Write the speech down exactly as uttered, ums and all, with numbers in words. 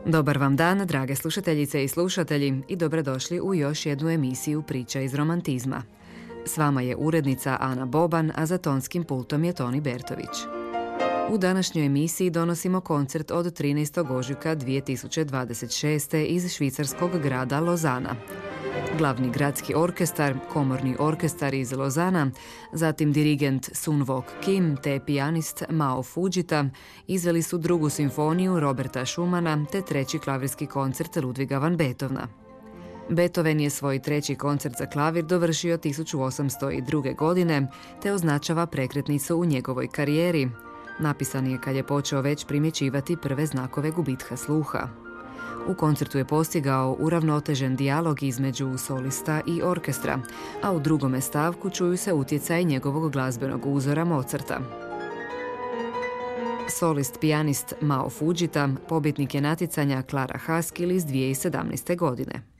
Dobar vam dan, drage slušateljice i slušatelji, i dobrodošli u još jednu emisiju Priča iz romantizma. S vama je urednica Ana Boban, a za tonskim pultom je Toni Bertović. U današnjoj emisiji donosimo koncert od trinaestog ožujka dvije tisuće dvadeset šeste. iz švicarskog grada Lozana. Glavni gradski orkestar, komorni orkestar iz Lozana, zatim dirigent Sun Wook Kim te pijanist Mao Fujita izveli su drugu simfoniju Roberta Schumana te treći klavirski koncert Ludviga van Beethovena. Beethoven je svoj treći koncert za klavir dovršio tisuću osamsto druge. godine te označava prekretnicu u njegovoj karijeri. Napisan je kad je počeo već primjećivati prve znakove gubitka sluha. U koncertu je postigao uravnotežen dijalog između solista i orkestra, a u drugome stavku čuju se utjecaj njegovog glazbenog uzora Mozarta. Solist pijanist Mao Fujita pobjednik je natjecanja Clara Haskell iz dvije tisuće sedamnaeste. godine.